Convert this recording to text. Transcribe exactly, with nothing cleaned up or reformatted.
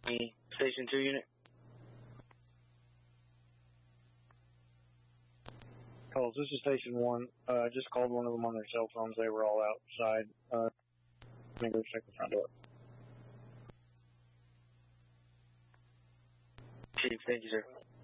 Station two unit. Calls, this is Station one. I uh, just called one of them on their cell phones. They were all outside. Uh, let me go check the front door. Chief, thank you, sir.